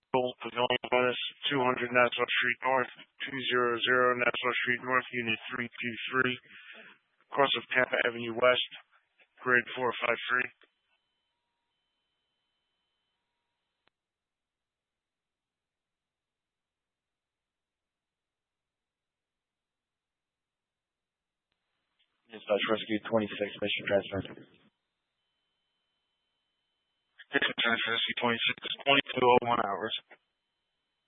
Gold Pavilion West, 200 Nassau Street North, 200 Nassau Street North, Unit 323, across of Tampa Avenue West, grade 453. Dispatch Rescue 26, mission transfer. Mission transfer Rescue 26, 22:01 hours.